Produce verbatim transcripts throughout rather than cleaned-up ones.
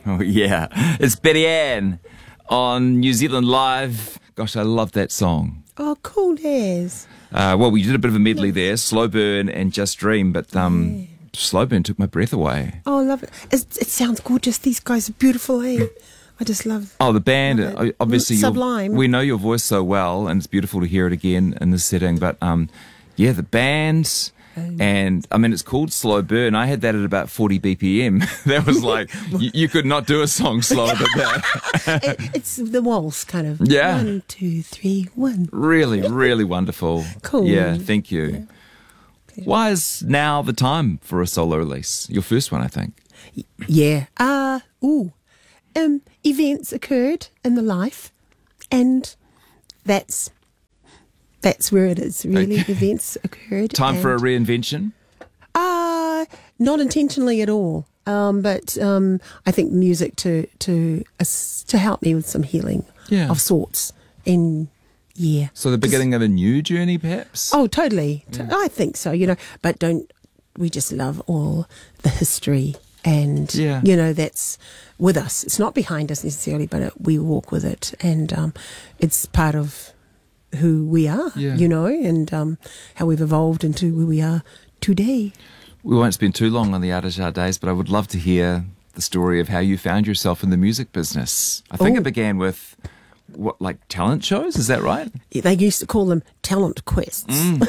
Oh, yeah. It's Betty Ann on New Zealand Live. Gosh, I love that song. Oh, cool, Des. Uh, well, we did a bit of a medley there, Slow Burn and Just Dream, but um, Yeah. Slow Burn took my breath away. Oh, I love it. It's, it sounds gorgeous. These guys are beautiful, eh? I just love Oh, the band, love uh, it. obviously, your- Sublime. we know your voice so well, and it's beautiful to hear it again in this setting, but um, yeah, the band... And I mean, it's called Slow Burn. I had that at about forty B P M. That was like, you, you could not do a song slower than that. it. It's the waltz kind of. Yeah. One, two, three, one. Really, really wonderful. Cool. Yeah, thank you. Yeah. Why is now the time for a solo release? Your first one, I think. Yeah. Uh, ooh. Um, events occurred in the life, and that's that's where it is, really. Okay. Events occurred. Time for a and- reinvention? Uh, not intentionally at all. Um, but um, I think music to to uh, to help me with some healing Yeah. of sorts. And yeah. So the beginning of a new journey, perhaps? Oh, totally. T- I think so. You know, but don't we just love all the history and Yeah. you know that's with us. It's not behind us necessarily, but it, we walk with it, and um, it's part of who we are. Yeah. You know, and um, how we've evolved into who we are today. We won't spend too long on the Aotearoa days, but I would love to hear the story of how you found yourself in the music business. I think Oh. it began with, what, like talent shows? Is that right? They used to call them talent quests. Mm.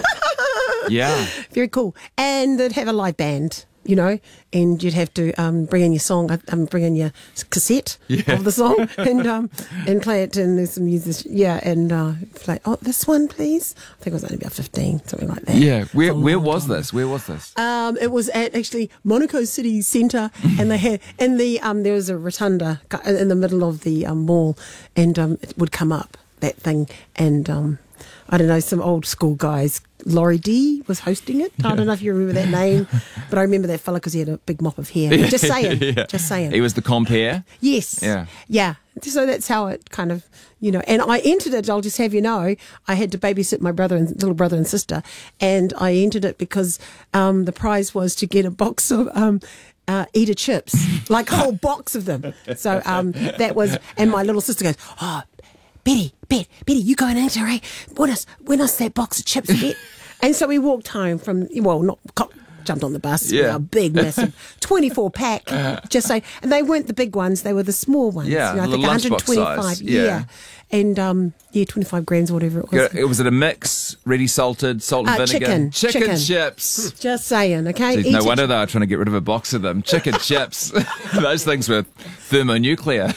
Yeah. Very cool. And they'd have a live band, you know, and you'd have to um, bring in your song, um, bring in your cassette Yeah. of the song and um, and play it. And there's some music, yeah, and uh, play, oh, this one, please. I think I was only about fifteen, something like that. Yeah. Where It's a where long was time. this? Where was this? Um, it was at actually Monaco City Centre, and they had in the um, there was a rotunda in the middle of the um, mall, and um, it would come up that thing, and um, I don't know, some old school guys. Laurie D was hosting it. I don't know if you remember that name, but I remember that fella because he had a big mop of hair. Just saying, Yeah. just saying. He was the compere. Yes. Yeah. Yeah. So that's how it kind of, you know, and I entered it, I'll just have you know, I had to babysit my brother and little brother and sister, and I entered it because um, the prize was to get a box of um, uh, Eater chips, like a whole box of them. So um, that was, and my little sister goes, oh, Betty, Bet, Betty, you go and enter, eh? Win us, win us that box of chips, Bet. And so we walked home from, well, not co- jumped on the bus, Yeah. with our big, massive twenty-four pack, just say, and they weren't the big ones, they were the small ones. Yeah, you know, I the think lunchbox one twenty-five, size, yeah. yeah. And, um, yeah, twenty-five grams or whatever it was. It was it a mix? Ready salted, salt and Uh, vinegar? chicken, chicken. chips. Just saying, okay? Jeez, Eat no it. wonder they were trying to get rid of a box of them. Chicken chips. Those things were thermonuclear.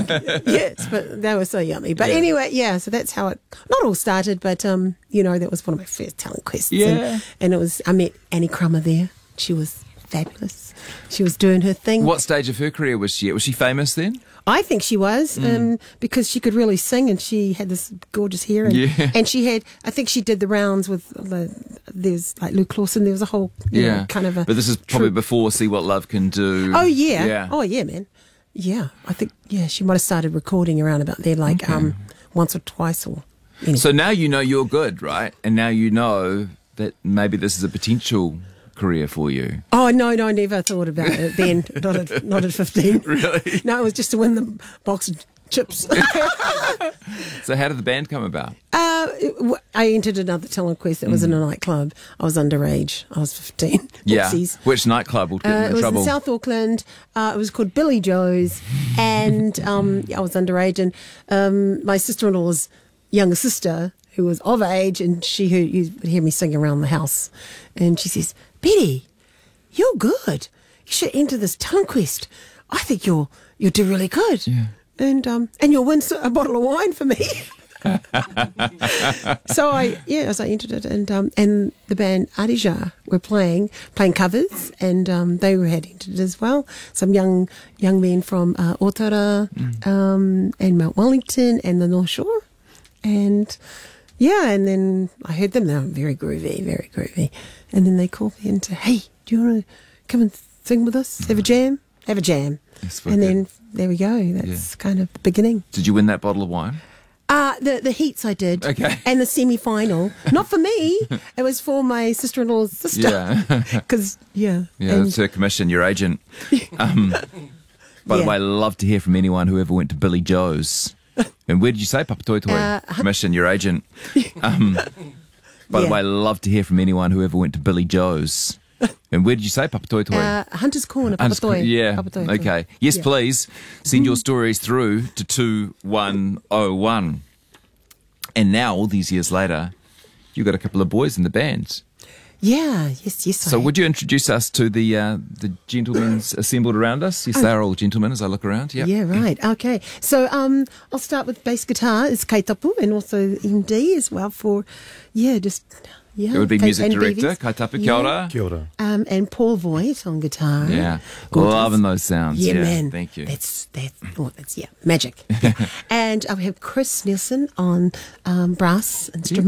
Yes, but they were so yummy. But Yeah. anyway, yeah, so that's how it not all started, but um, you know, that was one of my first talent quests. Yeah. And, and it was I met Annie Crummer there. She was fabulous. She was doing her thing. What stage of her career was she at? Was she famous then? I think she was, um, because she could really sing and she had this gorgeous hair. And, Yeah. and she had, I think she did the rounds with, the, there's like Luke Clawson, there was a whole, you Yeah. know, kind of a. But this is probably troupe. before See What Love Can Do. Oh, yeah. Yeah. Oh, yeah, man. Yeah. I think, yeah, she might have started recording around about there, like Okay. um, once or twice or. Anyway. So now you know you're good, right? And now you know that maybe this is a potential career for you. Oh no, no, I never thought about it then. Not at not at fifteen. Really? No, it was just to win the box of chips. So how did the band come about? uh, it- w- I entered another talent quest that was in a nightclub. I was underage. I was fifteen. Yeah. Oopsies. Which nightclub would get Uh, you it in was trouble? in South Auckland. Uh, it was called Billy Joe's, and um, I was underage. And um, my sister-in-law's younger sister, who was of age, and she who you would hear me sing around the house, and she says, "Betty, you're good. You should enter this talent quest. I think you'll you'll do really good. Yeah. And um and you'll win a bottle of wine for me." So I yeah, as I entered it, and um and the band Aotearoa were playing playing covers, and um they were had entered it as well. Some young young men from uh, Otara, um and Mount Wellington and the North Shore, and yeah, and then I heard them. They were very groovy, very groovy, and then they called me and said, "Hey, do you want to come and sing with us? Have a jam, have a jam." Yes, very And good. then there we go. That's kind of the beginning. Did you win that bottle of wine? Uh, the, the heats I did. Okay. And the semi-final. Not for me. It was for my sister-in-law's sister. Yeah. Because, yeah. Yeah, And- that's her commission, your agent. Um, By Yeah. the way, I love to hear from anyone who ever went to Billy Joe's. And where did you say, Papatoetoe? Uh, Mission, your agent. Um, by the Yeah. way, I love to hear from anyone who ever went to Billy Joe's. And where did you say, Papatoetoe? Uh, Hunter's Corner, Hunter's Papatoetoe. Corner, Yeah. Papatoetoe. Okay. Yes, Yeah. please send your stories through to two one oh one. And now, all these years later, you've got a couple of boys in the band. Yeah, yes, yes. So I would you introduce us to the uh, the gentlemen assembled around us? Yes, they're all gentlemen as I look around. Yep. Yeah, right. Okay. So um, I'll start with bass guitar is Kaitapu and also M D as well for, yeah, just, yeah. It would be Kate music and director, Beavis. Kaitapu, kia Yeah. ora. Kia ora. Um, and Paul Voigt on guitar. Yeah. Gorgeous. Loving those sounds. Yeah, Yeah, man. thank you. That's that's oh, that's yeah, magic. Yeah. And uh, we have Chris Nielsen on um, brass instrument.